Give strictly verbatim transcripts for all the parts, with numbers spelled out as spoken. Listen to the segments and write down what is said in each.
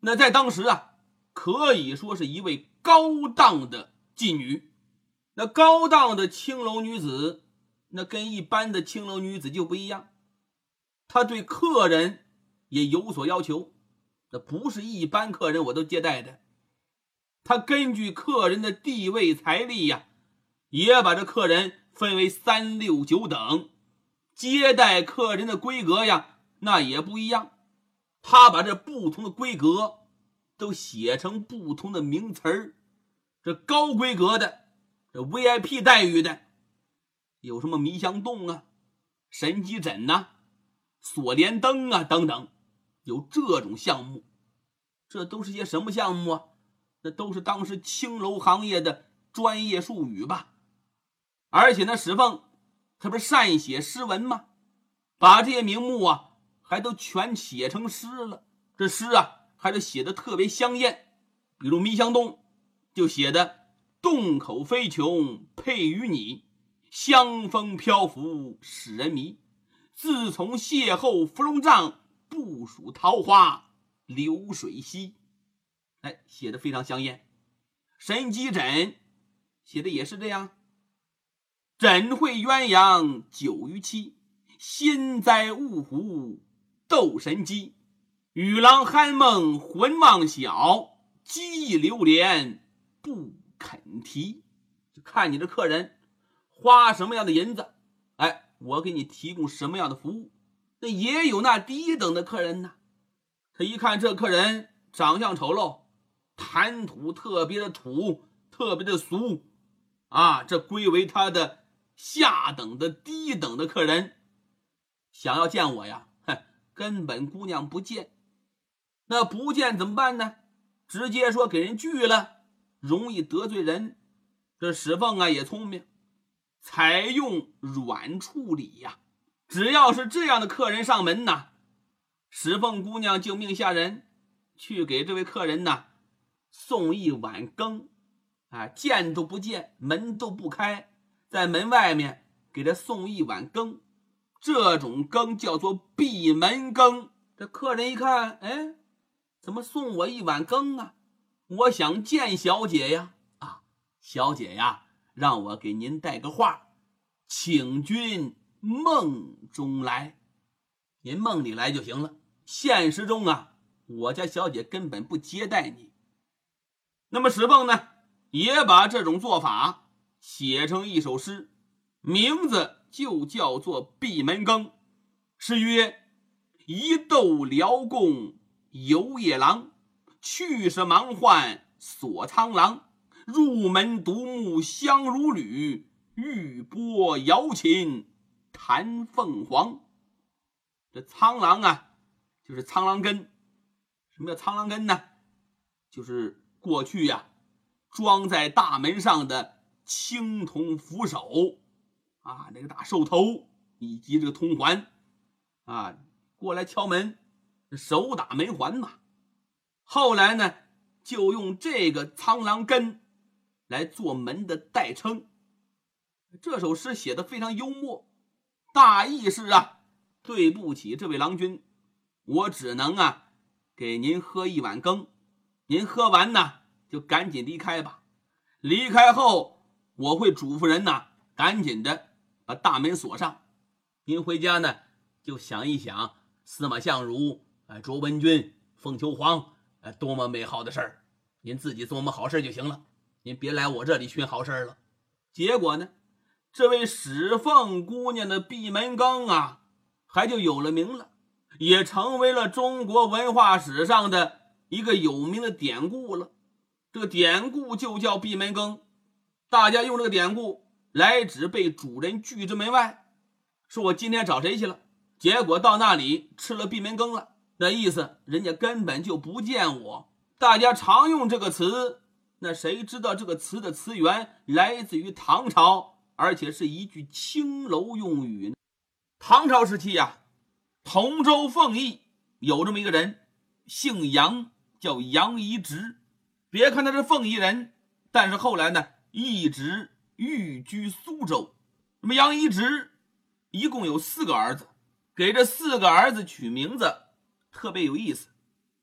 那在当时啊，可以说是一位高档的妓女。那高档的青楼女子，那跟一般的青楼女子就不一样，她对客人也有所要求，那不是一般客人我都接待的，她根据客人的地位财力呀、啊，也把这客人分为三六九等，接待客人的规格呀，那也不一样。她把这不同的规格都写成不同的名词儿，这高规格的，这 V I P 待遇的，有什么迷香洞啊、神机枕呐、啊、锁莲灯啊等等，有这种项目。这都是些什么项目啊？那都是当时青楼行业的专业术语吧。而且呢，史凤他不是善写诗文吗？把这些名目啊还都全写成诗了。这诗啊还是写的特别香艳，比如迷香洞就写的洞口飞琼配与你，香风漂浮使人迷，自从邂逅芙蓉帐，不数桃花流水溪。哎，写的非常香艳。神机枕写的也是这样，枕会鸳鸯九于七，心栽雾湖斗神机，与郎酣梦魂妄晓，机翼流连不肯提。就看你这客人花什么样的银子，哎，我给你提供什么样的服务。那也有那低等的客人呢，他一看这客人长相丑陋，谈吐特别的土，特别的俗啊，这归为他的下等的低等的客人。想要见我呀，哼，根本姑娘不见。那不见怎么办呢？直接说给人拒了，容易得罪人。这史凤啊也聪明，采用软处理呀。只要是这样的客人上门呐，史凤姑娘就命下人去给这位客人呐送一碗羹啊，见都不见，门都不开，在门外面给他送一碗羹。这种羹叫做闭门羹。这客人一看，哎，怎么送我一碗羹啊？我想见小姐呀。啊，小姐呀，让我给您带个话，请君梦中来。您梦里来就行了，现实中啊，我家小姐根本不接待你。那么史凤呢，也把这种做法写成一首诗，名字就叫做《闭门羹》。诗曰：一斗辽贡游夜郎，去是忙唤锁苍狼，入门独木香如缕，玉波瑶琴弹凤凰。这苍狼啊，就是苍狼根。什么叫苍狼根呢？就是过去呀、啊，装在大门上的青铜扶手啊，那个大兽头以及这个铜环啊，过来敲门，手打门环嘛。后来呢，就用这个苍狼根来做门的代称。这首诗写得非常幽默，大意是啊，对不起这位郎君，我只能啊给您喝一碗羹，您喝完呢就赶紧离开吧。离开后我会嘱咐人呐，赶紧的把大门锁上。您回家呢就想一想司马相如、哎、卓文君、凤求凰、哎、多么美好的事儿，您自己琢磨好事就行了，您别来我这里寻好事了。结果呢，这位史凤姑娘的闭门羹啊，还就有了名了，也成为了中国文化史上的一个有名的典故了。这个典故就叫闭门羹，大家用这个典故来指被主人拒之门外，说我今天找谁去了，结果到那里吃了闭门羹了，那意思人家根本就不见我。大家常用这个词，那谁知道这个词的词源来自于唐朝，而且是一句青楼用语。唐朝时期啊，同州凤邑有这么一个人，姓杨，叫杨夷直。别看他是凤邑人，但是后来呢一直寓居苏州。那么杨夷直一共有四个儿子，给这四个儿子取名字特别有意思，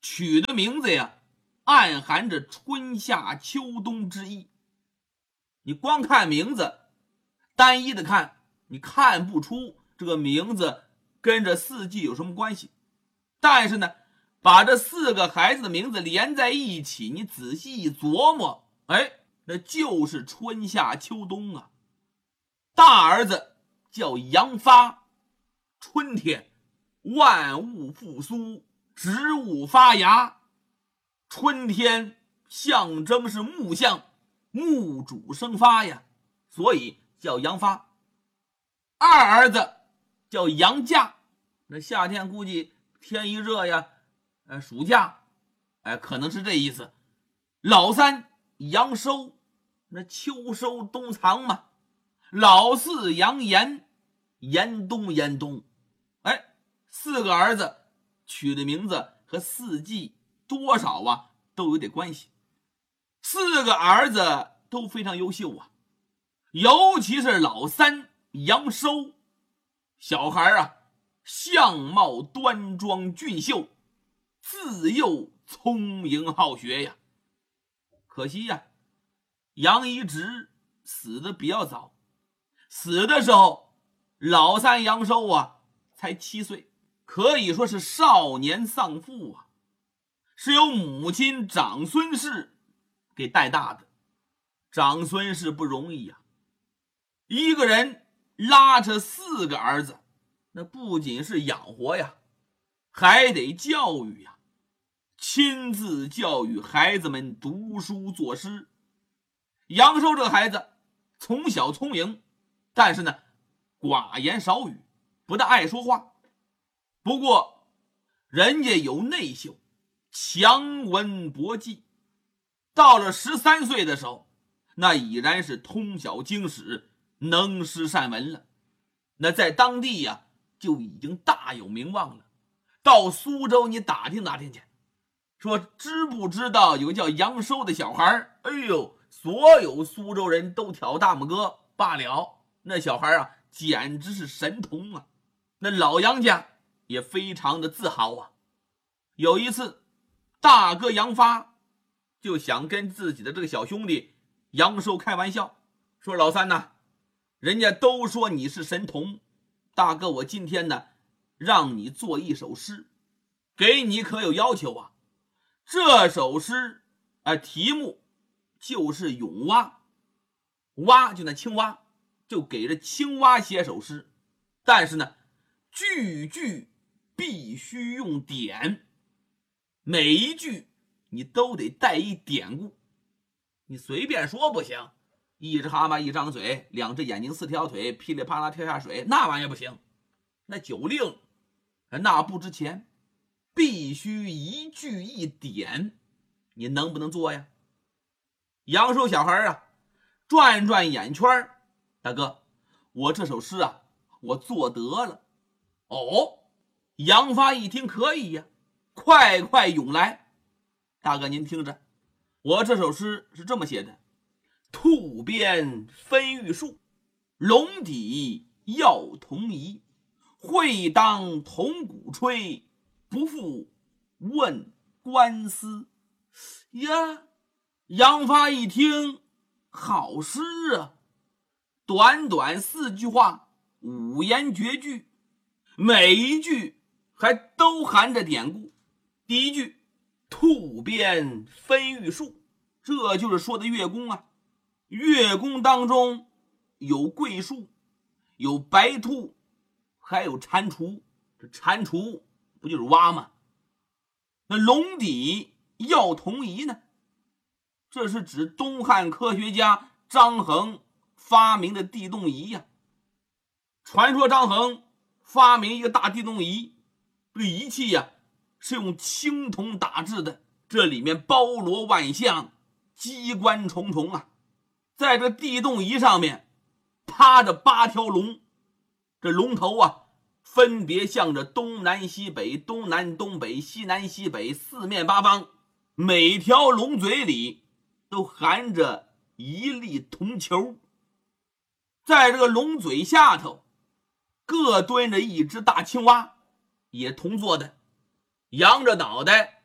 取的名字呀，暗含着春夏秋冬之意。你光看名字，单一的看，你看不出这个名字跟这四季有什么关系。但是呢，把这四个孩子的名字连在一起，你仔细一琢磨，哎，那就是春夏秋冬啊。大儿子叫杨发，春天万物复苏，植物发芽，春天象征是木象，木主生发呀，所以叫杨发。二儿子叫杨稼，那夏天估计天一热呀，呃，暑假，哎，可能是这意思。老三杨收，那秋收冬藏嘛。老四杨延，严冬严冬。哎，四个儿子取的名字和四季多少啊都有点关系。四个儿子都非常优秀啊，尤其是老三杨收，小孩啊，相貌端庄俊秀，自幼聪颖好学呀。可惜呀，杨一直死得比较早，死的时候老三杨收啊才七岁，可以说是少年丧父啊，是由母亲长孙氏给带大的。长孙氏不容易呀，一个人拉扯四个儿子，那不仅是养活呀，还得教育呀，亲自教育孩子们读书作诗。杨收这个孩子从小聪颖，但是呢寡言少语，不大爱说话。不过人家有内秀，强文博记，到了十三岁的时候，那已然是通晓经史，能诗善文了。那在当地呀，就已经大有名望了。到苏州你打听打听去，说知不知道有个叫杨收的小孩？哎呦，所有苏州人都挑大拇哥罢了。那小孩啊，简直是神童啊！那老杨家也非常的自豪啊。有一次，大哥杨发就想跟自己的这个小兄弟杨收开玩笑，说老三呐，人家都说你是神童，大哥我今天呢让你做一首诗，给你可有要求啊。这首诗啊，题目就是咏蛙，蛙就那青蛙，就给这青蛙写首诗，但是呢句句必须用典，每一句你都得带一典故，你随便说不行，一只蛤蟆一张嘴，两只眼睛四条腿，噼里啪啦跳下水，那玩意儿不行，那酒令那不值钱，必须一句一典，你能不能做呀？杨收小孩啊转转眼圈，大哥我这首诗啊我做得了。哦，杨发一听可以呀，快快涌来。大哥您听着，我这首诗是这么写的：兔鞭分玉树，龙底要铜仪，会当铜鼓吹，不负问官司。呀，杨发一听，好诗啊，短短四句话，五言绝句，每一句还都含着典故。第一句兔鞭分玉树，这就是说的乐工啊。乐工当中有桂树，有白兔，还有蟾蜍。这蟾蜍不就是蛙吗？那龙底要铜仪呢，这是指东汉科学家张衡发明的地动仪呀。传说张衡发明一个大地动仪，这个仪器呀是用青铜打制的，这里面包罗万象，机关重重啊。在这地动仪上面趴着八条龙，这龙头啊分别向着东南西北、东南东北、西南西北四面八方，每条龙嘴里都含着一粒铜球。在这个龙嘴下头各蹲着一只大青蛙，也铜做的，扬着脑袋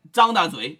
张大嘴，